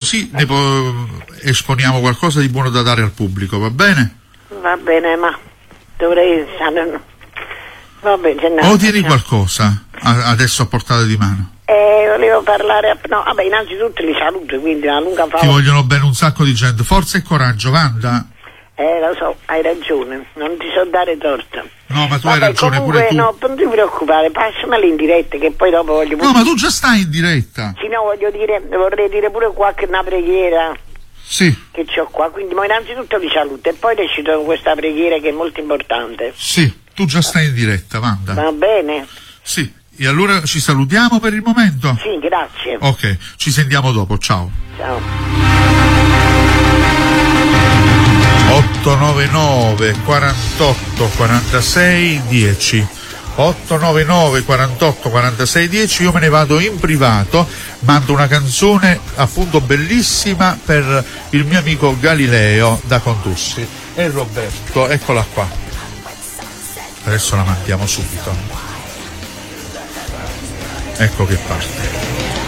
così esponiamo qualcosa di buono da dare al pubblico, va bene? Va bene, ma dovrei... Va bene, o tieni qualcosa adesso a portata di mano? Volevo parlare... No, vabbè, innanzitutto li saluto, quindi una lunga Ti vogliono bene un sacco di gente. Forza e coraggio, Wanda. Lo so, hai ragione, non ti so dare torto. No, ma tu hai ragione, comunque, pure tu. No, non ti preoccupare, passameli in diretta che poi dopo voglio... No, ma tu già stai in diretta. Sì, no, vorrei dire pure una preghiera. Sì. Che c'ho qua, quindi ma innanzitutto vi saluto e poi recito questa preghiera che è molto importante. Sì, tu già stai in diretta, Wanda. Va bene. Sì, e allora ci salutiamo per il momento? Sì, grazie. Ok, ci sentiamo dopo, ciao. Ciao. 899 48 46 10 899 48 46 10. Io me ne vado in privato, mando una canzone appunto bellissima per il mio amico Galileo da Contussi e Roberto, eccola qua, adesso la mandiamo subito, ecco che parte.